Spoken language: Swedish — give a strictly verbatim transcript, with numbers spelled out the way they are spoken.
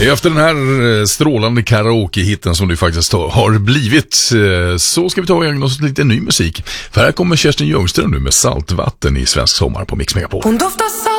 Efter den här strålande karaoke-hitten som du faktiskt har blivit, så ska vi ta och ägna oss lite ny musik. För här kommer Kerstin Ljungström nu med Saltvatten i Svensk sommar på Mix Megapol. Hon doftar salt.